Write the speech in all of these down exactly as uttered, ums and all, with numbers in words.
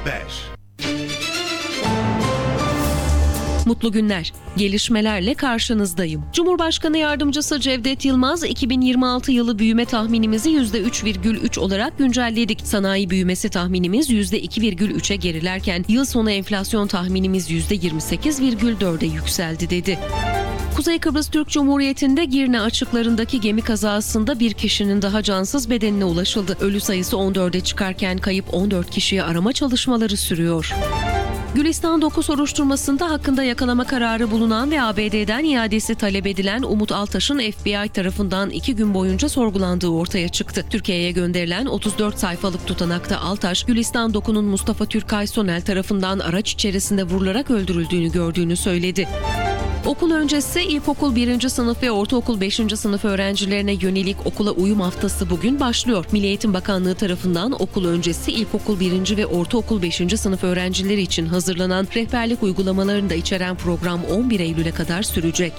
Haber. Mutlu günler. Gelişmelerle karşınızdayım. Cumhurbaşkanı Yardımcısı Cevdet Yılmaz, iki bin yirmi altı yılı büyüme tahminimizi yüzde üç virgül üç olarak güncelledik. Sanayi büyümesi tahminimiz yüzde iki virgül üçe gerilerken yıl sonu enflasyon tahminimiz yüzde yirmi sekiz virgül dörde yükseldi dedi. Kuzey Kıbrıs Türk Cumhuriyeti'nde Girne açıklarındaki gemi kazasında bir kişinin daha cansız bedenine ulaşıldı. Ölü sayısı on dörde çıkarken kayıp on dört kişiyi arama çalışmaları sürüyor. Gülistan dokuz soruşturmasında hakkında yakalama kararı bulunan ve A B D'den iadesi talep edilen Umut Altaş'ın F B I tarafından iki gün boyunca sorgulandığı ortaya çıktı. Türkiye'ye gönderilen otuz dört sayfalık tutanakta Altaş, Gülistan doku'nun Mustafa Türkay Sonel tarafından araç içerisinde vurularak öldürüldüğünü gördüğünü söyledi. Okul öncesi ilkokul birinci sınıf ve ortaokul beşinci sınıf öğrencilerine yönelik okula uyum haftası bugün başlıyor. Milli Eğitim Bakanlığı tarafından okul öncesi ilkokul birinci ve ortaokul beşinci sınıf öğrencileri için hazırlanan rehberlik uygulamalarını da içeren program on bir Eylül'e kadar sürecek.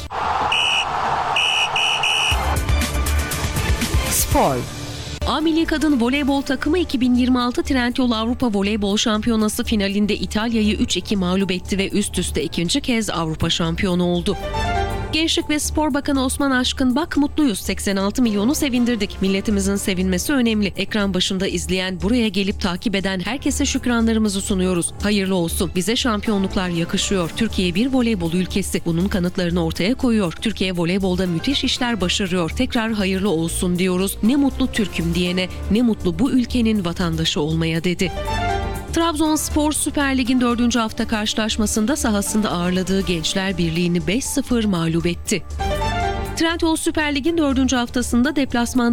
Spor. A Milli Kadın Voleybol takımı iki bin yirmi altı Trendyol Avrupa Voleybol Şampiyonası finalinde İtalya'yı üç iki mağlup etti ve üst üste ikinci kez Avrupa şampiyonu oldu. Gençlik ve Spor Bakanı Osman Aşkınbak, mutluyuz, seksen altı milyonu sevindirdik. Milletimizin sevinmesi önemli. Ekran başında izleyen, buraya gelip takip eden herkese şükranlarımızı sunuyoruz. Hayırlı olsun. Bize şampiyonluklar yakışıyor. Türkiye bir voleybol ülkesi. Bunun kanıtlarını ortaya koyuyor. Türkiye voleybolda müthiş işler başarıyor. Tekrar hayırlı olsun diyoruz. Ne mutlu Türk'üm diyene, ne mutlu bu ülkenin vatandaşı olmaya dedi. Trabzonspor Süper Lig'in dördüncü hafta karşılaşmasında sahasında ağırladığı Gençler Birliği'ni beş sıfır mağlup etti. Trendyol Süper Lig'in dördüncü haftasında deplasman